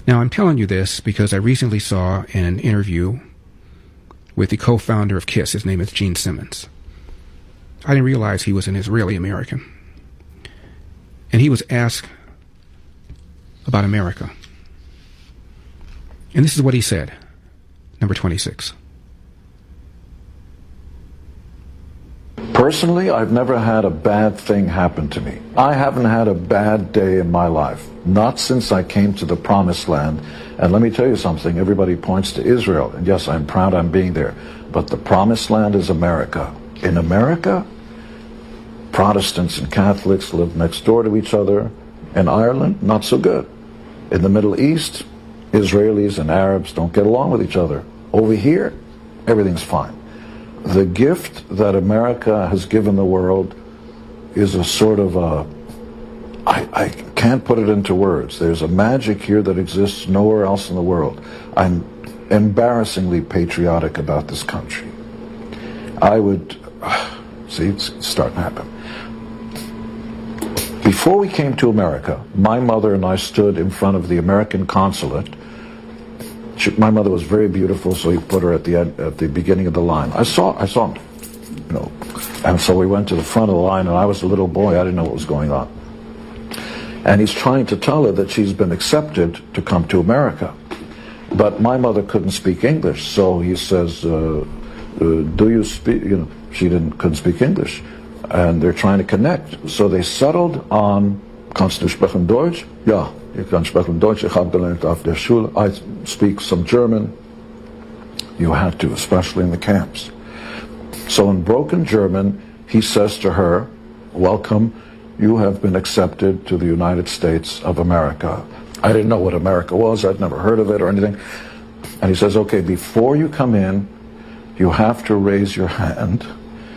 Now, I'm telling you this because I recently saw an interview with the co-founder of KISS. His name is Gene Simmons. I didn't realize he was an Israeli American. And he was asked about America. And this is what he said. Number 26. Personally, I've never had a bad thing happen to me. I haven't had a bad day in my life. Not since I came to the Promised Land. And let me tell you something, everybody points to Israel. And yes, I'm proud I'm being there. But the Promised Land is America. In America, Protestants and Catholics live next door to each other. In Ireland, not so good. In the Middle East, Israelis and Arabs don't get along with each other. Over here, everything's fine. The gift that America has given the world is a sort of I can't put it into words. There's a magic here that exists nowhere else in the world. I'm embarrassingly patriotic about this country. I would, see, it's starting to happen. Before we came to America, my mother and I stood in front of the American consulate. My mother was very beautiful, so he put her at the beginning of the line. I saw him, and so we went to the front of the line, and I was a little boy. I didn't know what was going on. And he's trying to tell her that she's been accepted to come to America. But my mother couldn't speak English, so he says, do you speak, she couldn't speak English. And they're trying to connect. So they settled on, kannst du sprechen Deutsch? Ja, ich kann sprechen Deutsch. Ich habe gelernt auf der Schule. I speak some German. You had to, especially in the camps. So in broken German, he says to her, welcome, you have been accepted to the United States of America. I didn't know what America was. I'd never heard of it or anything. And he says, okay, before you come in, you have to raise your hand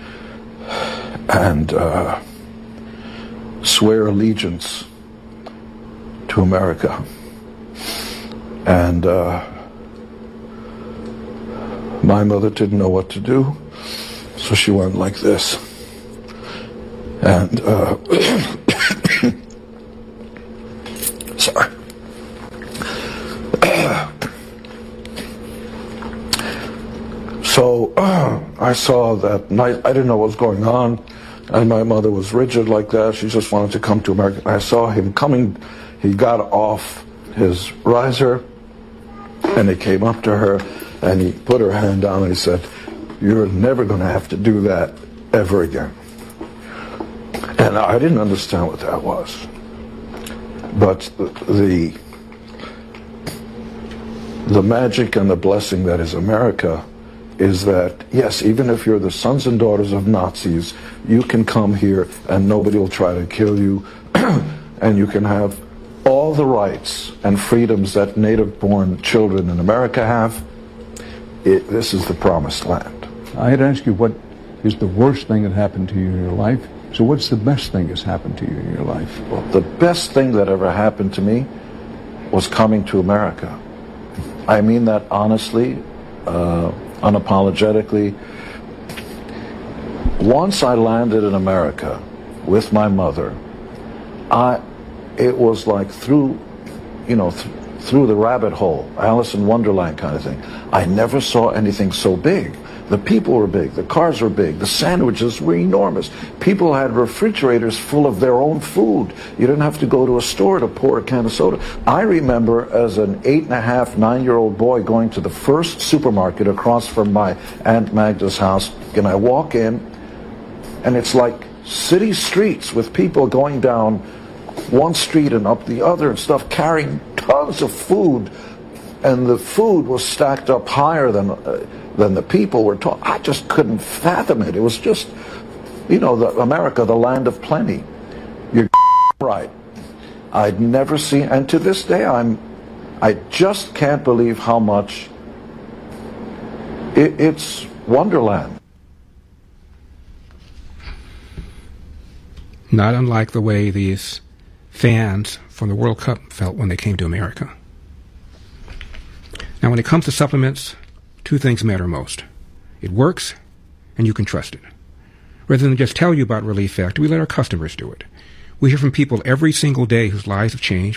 and swear allegiance to America. And my mother didn't know what to do, so she went like this. And sorry. So I saw that night. I didn't know what was going on. And my mother was rigid like that. She just wanted to come to America. I saw him coming. He got off his riser, and he came up to her, and he put her hand down, and he said, you're never going to have to do that ever again. And I didn't understand what that was. But the magic and the blessing that is America is that, yes, even if you're the sons and daughters of Nazis, you can come here and nobody will try to kill you, and you can have all the rights and freedoms that native-born children in America have. This is the Promised Land. I had asked you what is the worst thing that happened to you in your life. So what's the best thing that's happened to you in your life? Well, the best thing that ever happened to me was coming to America. I mean that honestly, unapologetically. Once I landed in America with my mother, it was like through the rabbit hole, Alice in Wonderland kind of thing. I never saw anything so big. The people were big, the cars were big, the sandwiches were enormous. People had refrigerators full of their own food. You didn't have to go to a store to pour a can of soda. I remember as an 8.5, 9-year-old boy going to the first supermarket across from my Aunt Magda's house, and I walk in, and it's like city streets with people going down one street and up the other and stuff, carrying tons of food, and the food was stacked up higher than the people were taught. I just couldn't fathom it. It was just, America, the land of plenty. You're right. I'd never seen, and to this day, I just can't believe how much it's Wonderland. Not unlike the way these fans from the World Cup felt when they came to America. Now, when it comes to supplements, two things matter most. It works, and you can trust it. Rather than just tell you about Relief Factor, we let our customers do it. We hear from people every single day whose lives have changed